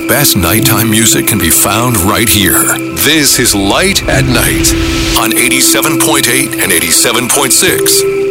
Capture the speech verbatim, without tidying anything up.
the best nighttime music can be found right here. This is Light at Night on eighty-seven point eight and eighty-seven point six